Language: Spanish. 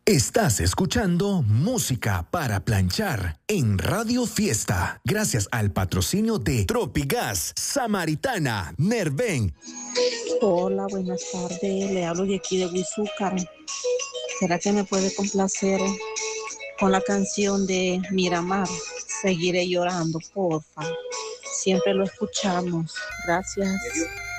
Estás escuchando Música para Planchar en Radio Fiesta, gracias al patrocinio de Tropigas, Samaritana, Nerven. Hola, buenas tardes. Le hablo de aquí de Huizúcar. ¿Será que me puede complacer con la canción de Miramar? Seguiré llorando, porfa. Siempre lo escuchamos. Gracias.